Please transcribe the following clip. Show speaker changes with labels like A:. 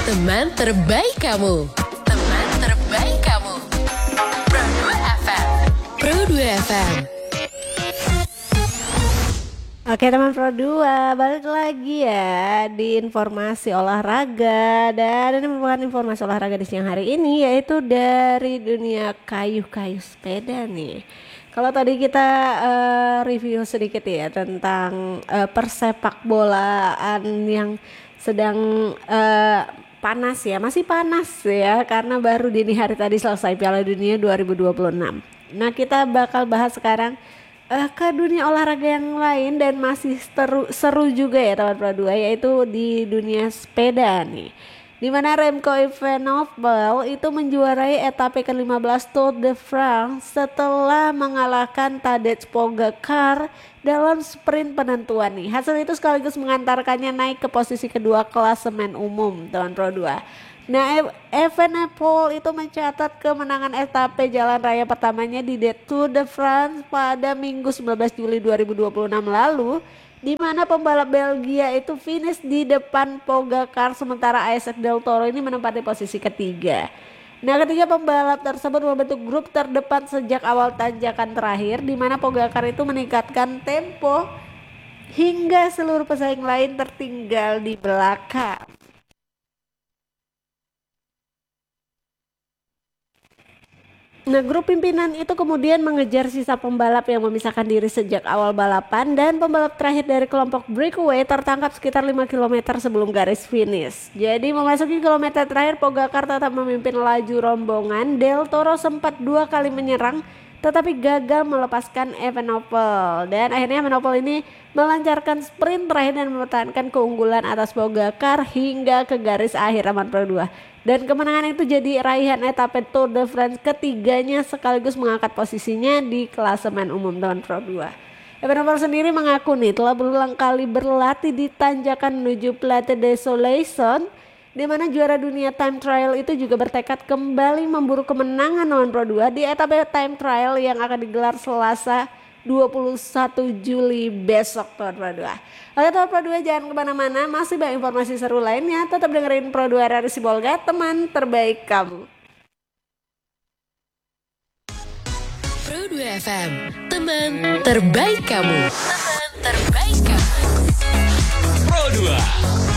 A: Teman terbaik kamu. Teman terbaik kamu. Pro 2 FM. Pro 2 FM.
B: Oke teman Pro 2, balik lagi ya di informasi olahraga. Dan ini merupakan informasi olahraga di siang hari ini, yaitu dari dunia kayu-kayu sepeda nih. Kalau tadi kita review sedikit ya tentang persepak bolaan yang sedang panas ya, masih panas ya, karena baru dini hari tadi selesai Piala Dunia 2026. Nah kita bakal bahas sekarang ke dunia olahraga yang lain dan masih seru juga ya teman Pro 2, yaitu di dunia sepeda nih, dimana Remco Evenepoel itu menjuarai etape ke-15 Tour de France setelah mengalahkan Tadej Pogacar dalam sprint penentuan nih. Hasil itu sekaligus mengantarkannya naik ke posisi kedua klasemen umum teman Pro 2. Nah, Evenepoel itu mencatat kemenangan etape jalan raya pertamanya di The Tour de France pada Minggu 19 Juli 2026 lalu, di mana pembalap Belgia itu finish di depan Pogacar, sementara Isaac Del Toro ini menempati posisi ketiga. Nah, ketiga pembalap tersebut membentuk grup terdepan sejak awal tanjakan terakhir, di mana Pogacar itu meningkatkan tempo hingga seluruh pesaing lain tertinggal di belakang. Nah, grup pimpinan itu kemudian mengejar sisa pembalap yang memisahkan diri sejak awal balapan, dan pembalap terakhir dari kelompok breakaway tertangkap sekitar 5 km sebelum garis finish. Jadi memasuki kilometer terakhir, Pogacar tetap memimpin laju rombongan. Del Toro sempat 2 kali menyerang tetapi gagal melepaskan Evenepoel, dan akhirnya Evenepoel ini melancarkan sprint terakhir dan mempertahankan keunggulan atas Pogacar hingga ke garis akhir teman Pro 2. Dan kemenangan itu jadi raihan etape Tour de France ketiganya, sekaligus mengangkat posisinya di klasemen umum teman Pro 2. Evenepoel sendiri mengaku nih telah berulang kali berlatih di tanjakan menuju Plateau des Soleils, di mana juara dunia time trial itu juga bertekad kembali memburu kemenangan teman Pro 2 di etape time trial yang akan digelar Selasa 21 Juli besok teman Pro 2. Oke teman Pro 2, jangan kemana-mana, masih banyak informasi seru lainnya. Tetap dengerin Pro 2 Radio Sibolga, teman terbaik kamu.
A: Pro 2 FM, teman terbaik kamu. Teman terbaik kamu.
C: Pro 2